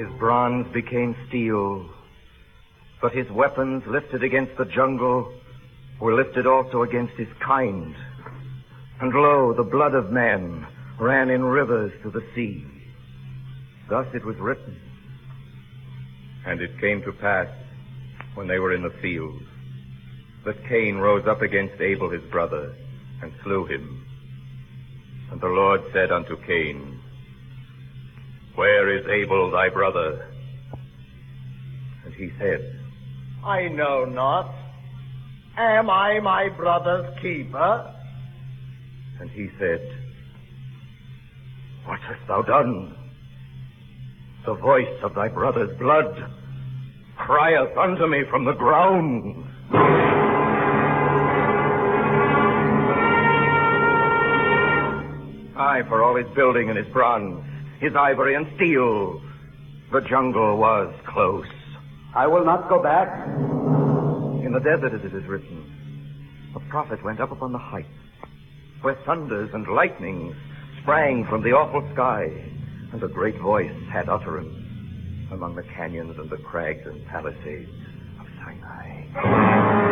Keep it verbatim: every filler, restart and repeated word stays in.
His bronze became steel, but his weapons lifted against the jungle were lifted also against his kind. And lo, the blood of men ran in rivers to the sea. Thus it was written. And it came to pass, when they were in the field, that Cain rose up against Abel his brother, and slew him. And the Lord said unto Cain, Where is Abel thy brother? And he said, I know not. Am I my brother's keeper? And he said, What hast thou done? The voice of thy brother's blood crieth unto me from the ground. Aye, for all his building and his bronze, his ivory and steel, the jungle was close. I will not go back. In the desert, as it is written, a prophet went up upon the heights, where thunders and lightnings sprang from the awful sky, and a great voice had utterance among the canyons and the crags and palisades of Sinai.